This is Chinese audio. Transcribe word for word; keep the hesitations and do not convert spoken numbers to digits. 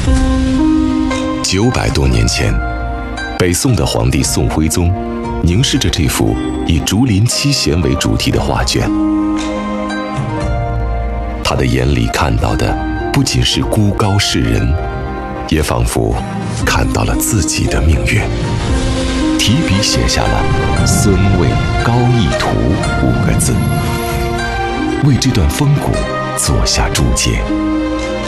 九百多年前，北宋的皇帝宋徽宗凝视着这幅以竹林七贤为主题的画卷，他的眼里看到的不仅是孤高世人，也仿佛看到了自己的命运，提笔写下了“孙魏高义图”五个字，为这段风骨做下注解。